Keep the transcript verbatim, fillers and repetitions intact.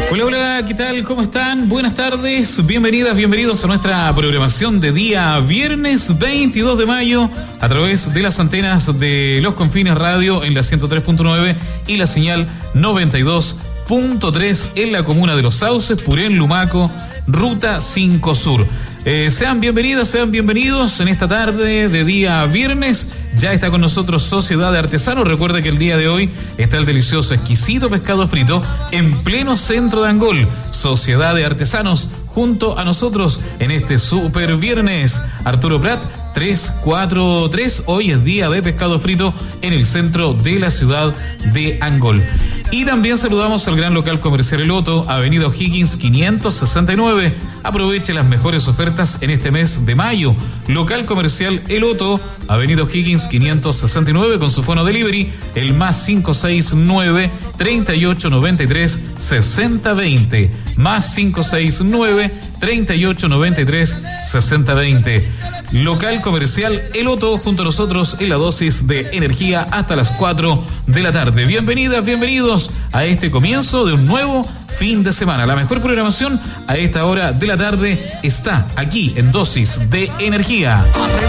Hola, hola, ¿qué tal? ¿Cómo están? Buenas tardes, bienvenidas, bienvenidos a nuestra programación de día viernes veintidós de mayo a través de las antenas de Los Confines Radio en la ciento tres punto nueve y la señal noventa y dos punto tres en la comuna de Los Sauces, Purén, Lumaco, Ruta cinco Sur. Eh, sean bienvenidas, sean bienvenidos en esta tarde de día viernes. Ya está con nosotros Sociedad de Artesanos. Recuerde que el día de hoy está el delicioso, exquisito pescado frito en pleno centro de Angol. Sociedad de Artesanos junto a nosotros en este super viernes. Arturo Prat trescientos cuarenta y tres. Hoy es día de pescado frito en el centro de la ciudad de Angol. Y también saludamos al gran local comercial El Otto, Avenida O'Higgins quinientos sesenta y nueve. Aproveche las mejores ofertas en este mes de mayo. Local comercial El Otto, Avenida O'Higgins quinientos sesenta y nueve, con su fono delivery, el más cinco seis nueve, treinta y ocho noventa y tres, sesenta veinte. Más cinco seis nueve, treinta y ocho noventa y tres, sesenta veinte. Local comercial El Otto, junto a nosotros en la dosis de energía hasta las cuatro de la tarde. Bienvenidas, bienvenidos a este comienzo de un nuevo fin de semana. La mejor programación a esta hora de la tarde está aquí en Dosis de Energía.